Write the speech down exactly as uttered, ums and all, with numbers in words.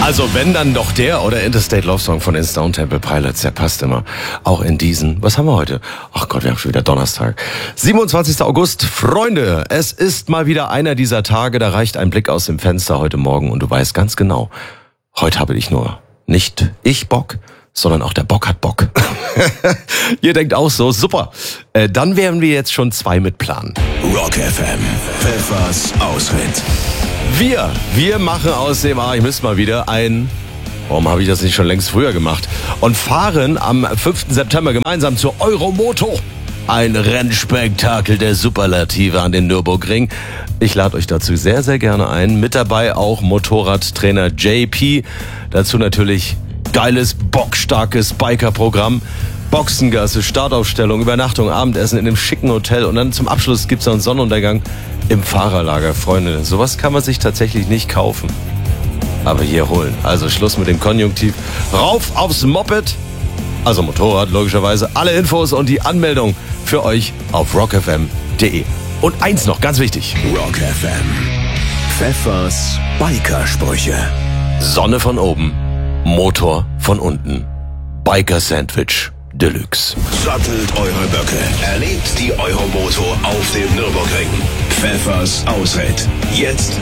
Also wenn dann doch der oder Interstate Love Song von den Stone Temple Pilots, der passt immer. Auch in diesen, was haben wir heute? Ach Gott, wir haben schon wieder Donnerstag. siebenundzwanzigster August, Freunde, es ist mal wieder einer dieser Tage, da reicht ein Blick aus dem Fenster heute Morgen und du weißt ganz genau, heute habe ich nur nicht ich Bock, sondern auch der Bock hat Bock. Ihr denkt auch so, super. Äh, dann werden wir jetzt schon zwei mit planen. Rock F M, Pfeffers Ausritt. Wir, wir machen aus dem, ah, ich müsste mal wieder ein, warum habe ich das nicht schon längst früher gemacht? Und fahren am fünften September gemeinsam zur Euromoto. Ein Rennspektakel der Superlative an den Nürburgring. Ich lade euch dazu sehr, sehr gerne ein. Mit dabei auch Motorradtrainer J P. Dazu natürlich geiles, bockstarkes Biker-Programm. Boxengasse, Startaufstellung, Übernachtung, Abendessen in einem schicken Hotel und dann zum Abschluss gibt's noch einen Sonnenuntergang im Fahrerlager. Freunde, sowas kann man sich tatsächlich nicht kaufen, aber hier holen. Also Schluss mit dem Konjunktiv. Rauf aufs Moped, also Motorrad logischerweise. Alle Infos und die Anmeldung für euch auf rock f m punkt d e. Und eins noch, ganz wichtig. Rock F M, Pfeffers Biker-Sprüche. Sonne von oben, Motor von unten. Biker Sandwich Deluxe. Sattelt eure Böcke. Erlebt die Euromoto auf dem Nürburgring. Pfeffers Ausritt. Jetzt